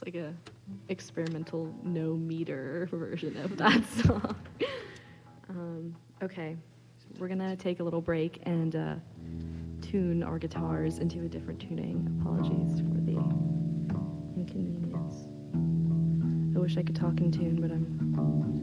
It's like a experimental no meter version of that song. Okay, we're gonna take a little break and tune our guitars into a different tuning. Apologies for the inconvenience. I wish I could talk in tune, but I'm